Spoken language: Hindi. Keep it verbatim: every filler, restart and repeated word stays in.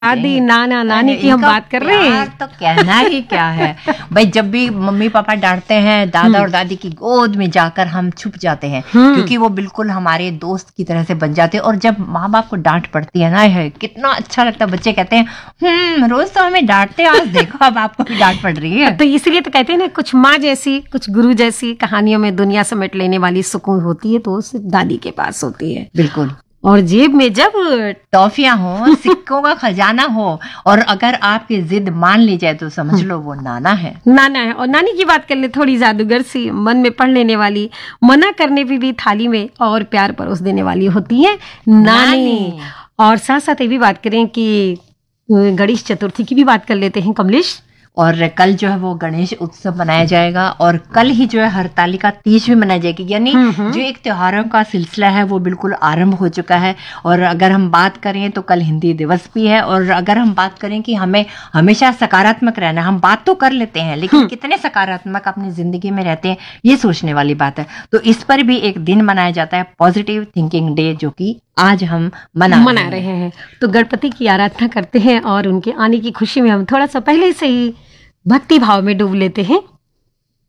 दादी नाना नानी की हम इनका बात कर रहे प्यार हैं। तो कहना ही क्या है भाई। जब भी मम्मी पापा डांटते हैं, दादा और दादी की गोद में जाकर हम छुप जाते हैं, क्योंकि वो बिल्कुल हमारे दोस्त की तरह से बन जाते हैं। और जब माँ बाप को डांट पड़ती है ना, है कितना अच्छा लगता है। बच्चे कहते हैं हम्म रोज तो हमें डांटते हैं, आज देखो अब आपको भी डांट पड़ रही है। तो इसलिए तो कहते हैं ना, कुछ माँ जैसी कुछ गुरु जैसी कहानियों में दुनिया समेट लेने वाली सुकून होती है तो उस दादी के पास होती है। बिल्कुल। और जेब में जब टॉफियां हो, सिक्कों का खजाना हो, और अगर आपकी जिद मान ली जाए तो समझ लो वो नाना है। नाना है। और नानी की बात कर ले, थोड़ी जादूगर सी, मन में पढ़ लेने वाली, मना करने पे भी थाली में और प्यार परोस देने वाली होती है नानी, नानी। और साथ साथ ये भी बात करें कि गणेश चतुर्थी की भी बात कर लेते हैं कमलेश। और कल जो है वो गणेश उत्सव मनाया जाएगा, और कल ही जो है हरतालिका तीज भी मनाई जाएगी। यानी जो एक त्योहारों का सिलसिला है वो बिल्कुल आरंभ हो चुका है। और अगर हम बात करें तो कल हिंदी दिवस भी है। और अगर हम बात करें कि हमें हमेशा सकारात्मक रहना, हम बात तो कर लेते हैं लेकिन कितने सकारात्मक अपनी जिंदगी में रहते हैं, ये सोचने वाली बात है। तो इस पर भी एक दिन मनाया जाता है, पॉजिटिव थिंकिंग डे, जो कि आज हम मना मना रहे हैं। तो गणपति की आराधना करते हैं और उनके आने की खुशी में हम थोड़ा सा पहले से ही भक्ति भाव में डूब लेते हैं।